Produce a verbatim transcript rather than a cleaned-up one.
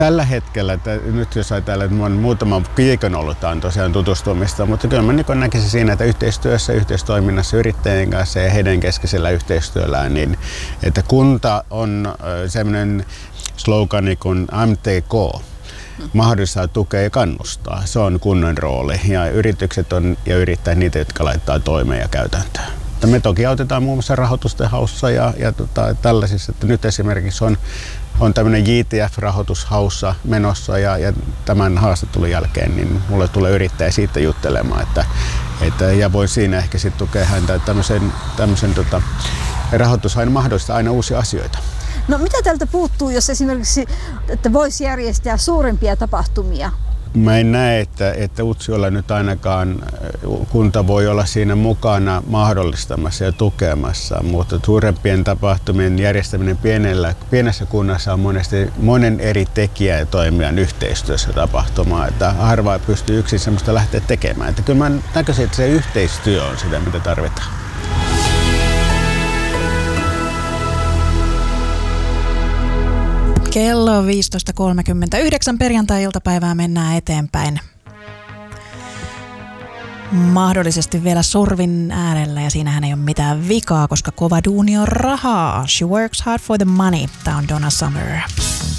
Tällä hetkellä, että nyt jos ajatellaan, että olen muutaman viikon ollut tosiaan tutustumista, mutta kyllä mä niin näkisin siinä, että yhteistyössä, yhteistoiminnassa yrittäjien kanssa ja heidän keskisellä yhteistyöllään, niin että kunta on sellainen slogani kuin M T K, mahdollistaa tukea ja kannustaa. Se on kunnan rooli ja yritykset on ja yrittäjät niitä, jotka laittaa toimeen ja käytäntöön. Me toki autetaan muun muassa rahoitusten haussa ja, ja tota, tällaisissa, että nyt esimerkiksi on, on tämmöinen J T F-rahoitushaussa menossa ja, ja tämän haastattelun jälkeen niin mulle tulee yrittäjä siitä juttelemaan, että, että, ja voi siinä ehkä sitten tukea häntä, että tämmöisen, tämmöisen tota, rahoitus aina mahdollistaa aina uusia asioita. No mitä tältä puuttuu, jos esimerkiksi, että voisi järjestää suurempia tapahtumia? Mä en näe, että, että Utsjoella nyt ainakaan kunta voi olla siinä mukana mahdollistamassa ja tukemassa, mutta suurempien tapahtumien järjestäminen pienellä, pienessä kunnassa on monesti monen eri tekijä ja toimijan yhteistyössä tapahtumaa, että harva pystyy yksin semmoista lähteä tekemään. Että kyllä mä näkisin, että se yhteistyö on sitä, mitä tarvitaan. Kello viisitoista kolmekymmentäyhdeksän perjantai-iltapäivää mennään eteenpäin. Mahdollisesti vielä sorvin äärellä ja siinähän ei ole mitään vikaa, koska kova duuni on rahaa. She works hard for the money. Tää on Donna Summer.